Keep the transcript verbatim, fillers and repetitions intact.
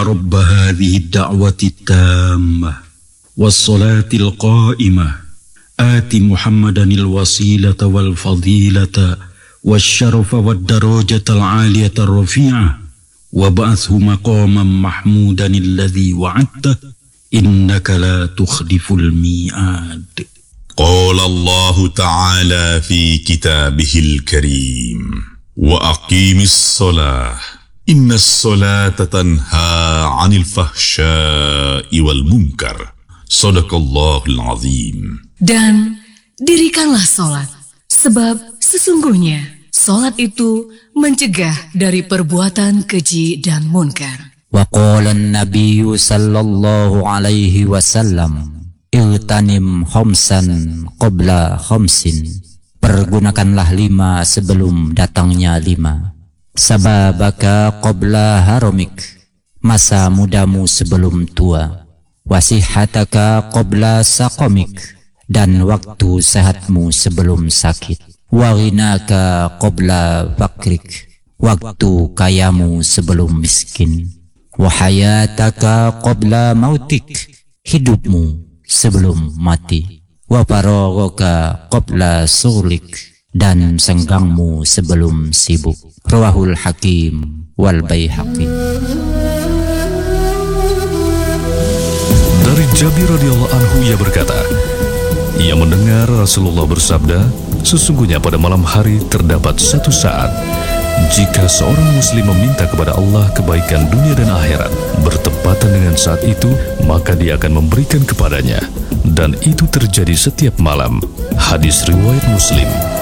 رب هذه الدعوة التامة والصلاة القائمة آت محمدا الوسيلة والفضيلة والشرف والدرجة العالية الرفيعة وابعثه مقاما محمودا الذي وعدته إنك لا تخلف الميعاد. قال الله تعالى في كتابه الكريم وأقيم الصلاة إن الصلاة تنهى عن الفحشاء والمنكر صدق الله العظيم. Dan dirikanlah solat, sebab sesungguhnya solat itu mencegah dari perbuatan keji dan munkar. Wa qala an-nabiyyu sallallahu alaihi wasallam Iltanim khamsan qabla khamsin. Pergunakanlah lima sebelum datangnya lima. Sababaka qabla haramik. Masa mudamu sebelum tua. Wasihataka qabla saqamik. Dan waktu sehatmu sebelum sakit. Waghinaka qabla fakrik. Waktu kayamu sebelum miskin. Wahayataka qabla mautik. Hidupmu sebelum mati. Wa faragaka qabla sughlik. Dan senggangmu sebelum sibuk. Rawahul Hakim wal Baihaqi. Dari Jabir radhiyallahu anhu ia berkata, ia mendengar Rasulullah bersabda, sesungguhnya pada malam hari terdapat satu saat jika seorang muslim meminta kepada Allah kebaikan dunia dan akhirat, bertepatan dengan saat itu, maka dia akan memberikan kepadanya. Dan itu terjadi setiap malam. Hadis riwayat Muslim.